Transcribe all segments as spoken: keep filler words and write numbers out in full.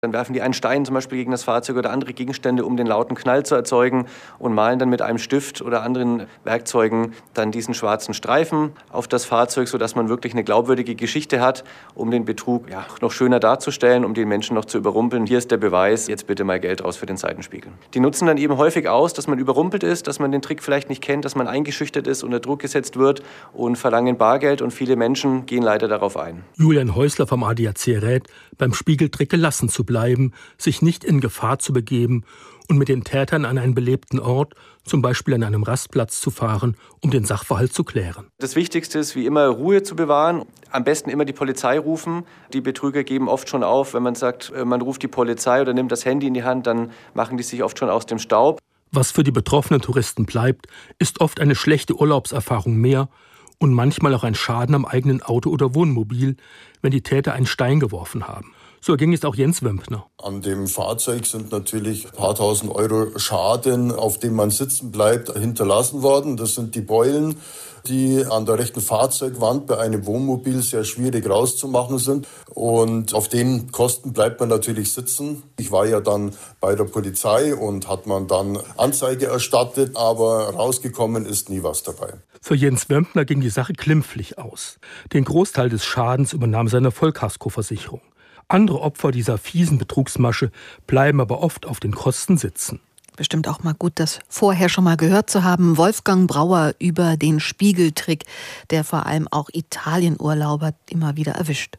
Dann werfen die einen Stein zum Beispiel gegen das Fahrzeug oder andere Gegenstände, um den lauten Knall zu erzeugen und malen dann mit einem Stift oder anderen Werkzeugen dann diesen schwarzen Streifen auf das Fahrzeug, sodass man wirklich eine glaubwürdige Geschichte hat, um den Betrug ja, noch schöner darzustellen, um den Menschen noch zu überrumpeln. Hier ist der Beweis, jetzt bitte mal Geld raus für den Seitenspiegel. Die nutzen dann eben häufig aus, dass man überrumpelt ist, dass man den Trick vielleicht nicht kennt, dass man eingeschüchtert ist, unter Druck gesetzt wird und verlangen Bargeld und viele Menschen gehen leider darauf ein. Julian Häusler vom A D A C rät, beim Spiegeltrick gelassen zu bleiben, sich nicht in Gefahr zu begeben und mit den Tätern an einen belebten Ort, zum Beispiel an einem Rastplatz, zu fahren, um den Sachverhalt zu klären. Das Wichtigste ist, wie immer, Ruhe zu bewahren. Am besten immer die Polizei rufen. Die Betrüger geben oft schon auf, wenn man sagt, man ruft die Polizei oder nimmt das Handy in die Hand, dann machen die sich oft schon aus dem Staub. Was für die betroffenen Touristen bleibt, ist oft eine schlechte Urlaubserfahrung mehr und manchmal auch ein Schaden am eigenen Auto oder Wohnmobil, wenn die Täter einen Stein geworfen haben. So ging es auch Jens Wömpner. An dem Fahrzeug sind natürlich ein paar tausend Euro Schaden, auf dem man sitzen bleibt, hinterlassen worden. Das sind die Beulen, die an der rechten Fahrzeugwand bei einem Wohnmobil sehr schwierig rauszumachen sind. Und auf den Kosten bleibt man natürlich sitzen. Ich war ja dann bei der Polizei und hat man dann Anzeige erstattet, aber rausgekommen ist nie was dabei. Für Jens Wömpner ging die Sache glimpflich aus. Den Großteil des Schadens übernahm seine Vollkaskoversicherung. Andere Opfer dieser fiesen Betrugsmasche bleiben aber oft auf den Kosten sitzen. Bestimmt auch mal gut, das vorher schon mal gehört zu haben. Wolfgang Brauer über den Spiegeltrick, der vor allem auch Italienurlauber immer wieder erwischt.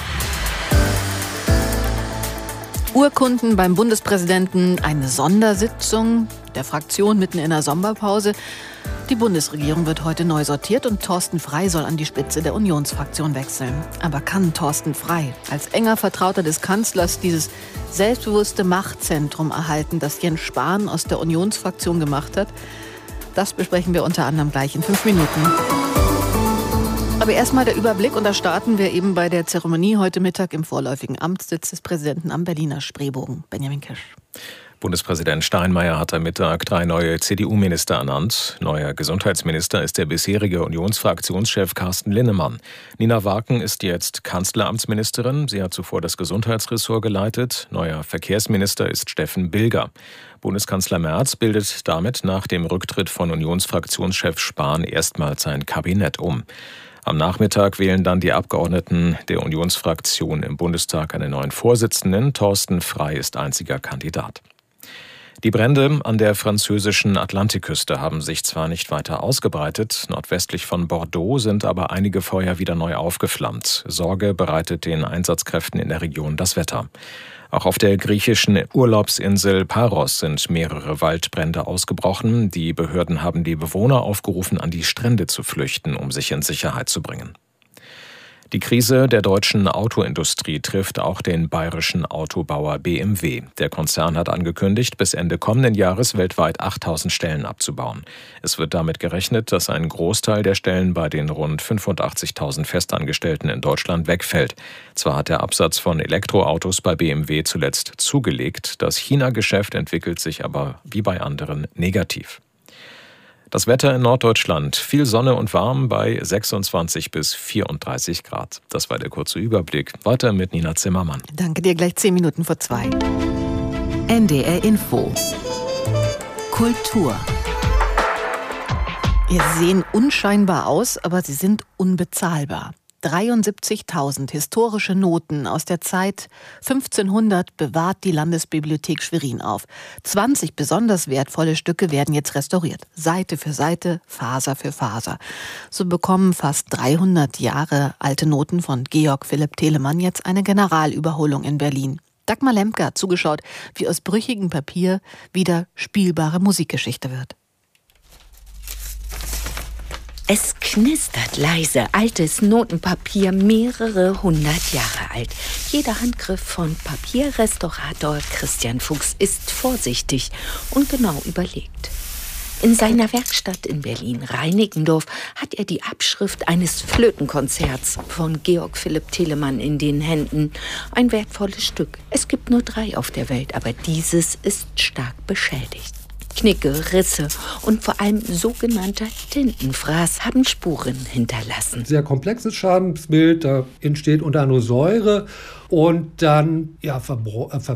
Urkunden beim Bundespräsidenten, eine Sondersitzung der Fraktion mitten in der Sommerpause. Die Bundesregierung wird heute neu sortiert und Thorsten Frey soll an die Spitze der Unionsfraktion wechseln. Aber kann Thorsten Frey als enger Vertrauter des Kanzlers dieses selbstbewusste Machtzentrum erhalten, das Jens Spahn aus der Unionsfraktion gemacht hat? Das besprechen wir unter anderem gleich in fünf Minuten. Aber erstmal der Überblick und da starten wir eben bei der Zeremonie heute Mittag im vorläufigen Amtssitz des Präsidenten am Berliner Spreebogen. Benjamin Kirsch. Bundespräsident Steinmeier hat am Mittag drei neue C D U-Minister ernannt. Neuer Gesundheitsminister ist der bisherige Unionsfraktionschef Carsten Linnemann. Nina Waken ist jetzt Kanzleramtsministerin. Sie hat zuvor das Gesundheitsressort geleitet. Neuer Verkehrsminister ist Steffen Bilger. Bundeskanzler Merz bildet damit nach dem Rücktritt von Unionsfraktionschef Spahn erstmals sein Kabinett um. Am Nachmittag wählen dann die Abgeordneten der Unionsfraktion im Bundestag einen neuen Vorsitzenden. Thorsten Frey ist einziger Kandidat. Die Brände an der französischen Atlantikküste haben sich zwar nicht weiter ausgebreitet, nordwestlich von Bordeaux sind aber einige Feuer wieder neu aufgeflammt. Sorge bereitet den Einsatzkräften in der Region das Wetter. Auch auf der griechischen Urlaubsinsel Paros sind mehrere Waldbrände ausgebrochen. Die Behörden haben die Bewohner aufgerufen, an die Strände zu flüchten, um sich in Sicherheit zu bringen. Die Krise der deutschen Autoindustrie trifft auch den bayerischen Autobauer B M W. Der Konzern hat angekündigt, bis Ende kommenden Jahres weltweit achttausend Stellen abzubauen. Es wird damit gerechnet, dass ein Großteil der Stellen bei den rund fünfundachtzigtausend Festangestellten in Deutschland wegfällt. Zwar hat der Absatz von Elektroautos bei B M W zuletzt zugelegt, das China-Geschäft entwickelt sich aber wie bei anderen negativ. Das Wetter in Norddeutschland, viel Sonne und warm bei sechsundzwanzig bis vierunddreißig Grad. Das war der kurze Überblick. Weiter mit Nina Zimmermann. Danke dir, gleich zehn Minuten vor zwei. N D R Info. Kultur. Sie sehen unscheinbar aus, aber sie sind unbezahlbar. dreiundsiebzigtausend historische Noten aus der Zeit fünfzehnhundert bewahrt die Landesbibliothek Schwerin auf. zwanzig besonders wertvolle Stücke werden jetzt restauriert. Seite für Seite, Faser für Faser. So bekommen fast dreihundert Jahre alte Noten von Georg Philipp Telemann jetzt eine Generalüberholung in Berlin. Dagmar Lemke hat zugeschaut, wie aus brüchigem Papier wieder spielbare Musikgeschichte wird. Es knistert leise, altes Notenpapier, mehrere hundert Jahre alt. Jeder Handgriff von Papierrestaurator Christian Fuchs ist vorsichtig und genau überlegt. In seiner Werkstatt in Berlin-Reinickendorf hat er die Abschrift eines Flötenkonzerts von Georg Philipp Telemann in den Händen. Ein wertvolles Stück. Es gibt nur drei auf der Welt, aber dieses ist stark beschädigt. Knicke, Risse und vor allem sogenannter Tintenfraß haben Spuren hinterlassen. Sehr komplexes Schadensbild, da entsteht unter anderem Säure und dann ja, verbro- äh,